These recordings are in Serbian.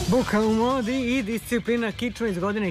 Buka u modi i disciplina kičma iz godine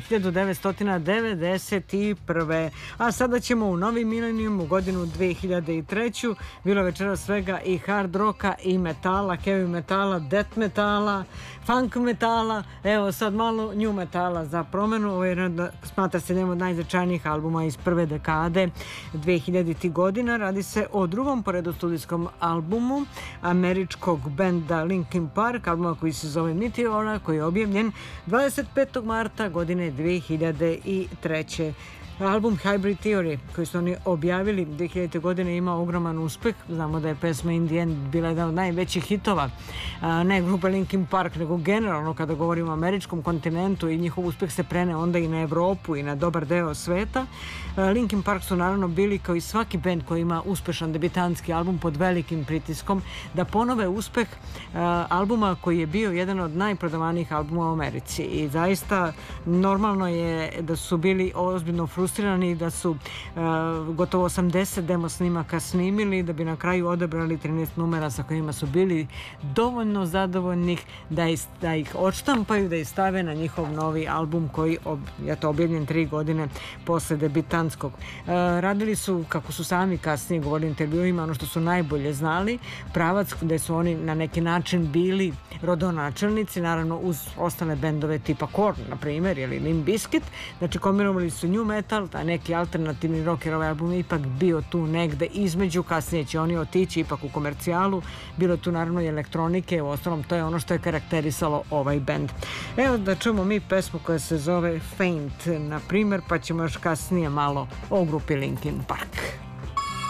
1991. A sada ćemo u novi milenijum, u godinu 2003. Bilo večera svega i hard roka i metala, heavy metala, death metala, funk metala, evo sad malo new metala za promenu. Ovo je, smatra se jedan od najznačajnijih albuma iz prve dekade 2000. godina. Radi se o drugom po redu studijskom albumu američkog benda Linkin Park, albuma koji se zove Meteora, koji je objavljen 25. marta godine 2003. Album Hybrid Theory koji su oni objavili 2000. godine ima ogroman uspeh. Znamo da je pesma In the End bila jedan od najvećih hitova, ne grupe Linkin Park, nego generalno kada govorimo o američkom kontinentu, i njihov uspeh se prene onda i na Evropu i na dobar deo sveta. Linkin Park su naravno bili, kao i svaki bend koji ima uspešan debitanski album, pod velikim pritiskom da ponove uspeh albuma koji je bio jedan od najprodavanijih albuma u Americi, i zaista normalno je da su bili ozbiljno frustrirani, da su gotovo 80 demo snimaka snimili da bi na kraju odabrali 13 numera sa kojima su bili dovoljno zadovoljnih da ih odštampaju, da ih stave na njihov novi album koji je to objavljen 3 godine posle debitanskog. Radili su, kako su sami kasnije govorili u intervjuima, ono što su najbolje znali, pravac gde su oni na neki način bili rodonačelnici, naravno uz ostale bendove tipa Korn, na primjer, ili Limp Bizkit. Znači kombinovali su new metal, a neki alternativni rock, jer ovaj album je ipak bio tu negde između. Kasnije će oni otići ipak u komercijalu, bilo tu naravno i elektronike, u ostalom to je ono što je karakterisalo ovaj bend. Evo da čujemo mi pesmu koja se zove Faint, na primjer, pa ćemo još kasnije malo o grupi Linkin Park.